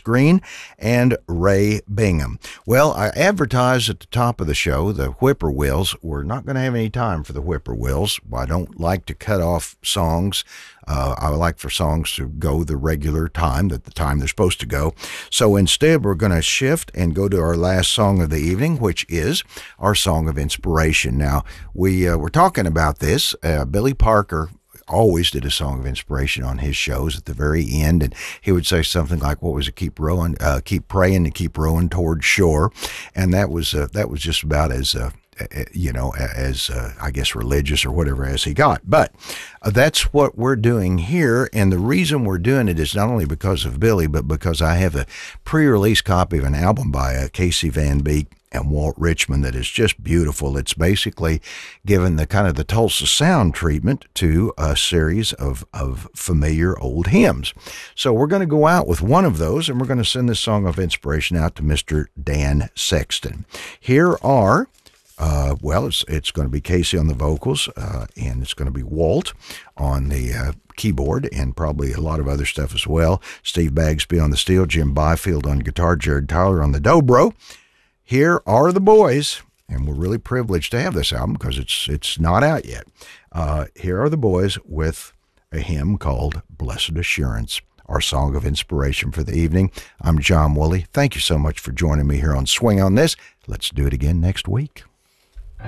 Green and Ray Bingham. Well, I advertised at the top of the show, the Whippoorwills. We're not going to have any time for the Whippoorwills. I don't like to cut off songs. I like for songs to go the regular time, the time they're supposed to go. So instead, we're going to shift and go to our last song of the evening, which is our Song of Inspiration. Now, we're talking about this. Billy Parker always did a Song of Inspiration on his shows at the very end, and he would say something like, what was it, keep praying and keep rowing toward shore. And that was just about as I guess religious or whatever as he got. But that's what we're doing here, and the reason we're doing it is not only because of Billy, but because I have a pre-release copy of an album by Casey Van Beek and Walt Richman that is just beautiful. It's basically given the kind of the Tulsa sound treatment to a series of familiar old hymns. So we're going to go out with one of those, and we're going to send this Song of Inspiration out to Mr. Dan Sexton. Here are it's going to be Casey on the vocals, and it's going to be Walt on the keyboard, and probably a lot of other stuff as well. Steve Bagsby on the steel, Jim Byfield on guitar, Jared Tyler on the dobro. Here are the boys, and we're really privileged to have this album because it's not out yet. Here are the boys with a hymn called Blessed Assurance, our Song of Inspiration for the evening. I'm John Woolley. Thank you so much for joining me here on Swing on This. Let's do it again next week.